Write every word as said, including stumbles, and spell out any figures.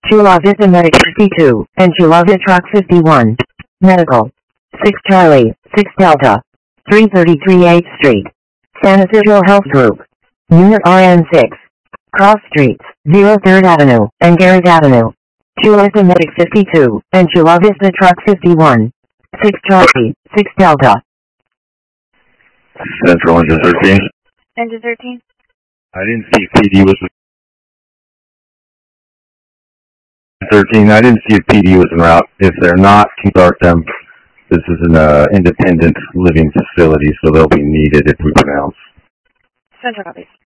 Chula Vista Medic fifty-two, and Chula Vista Truck fifty-one. Medical. six Charlie, six Delta. three thirty-three eighth Street. San Isidro Health Group. Unit R N six. Cross Streets, zero third Avenue, and Garrett Avenue. Chula Vista Medic fifty-two, and Chula Vista Truck fifty-one. six Charlie, six Delta. Central Engine thirteen. Engine thirteen. I didn't see if P D was thirteen. I didn't see if P D was en route. If they're not, start them. This is an uh, independent living facility, so they'll be needed if we pronounce. Central copies.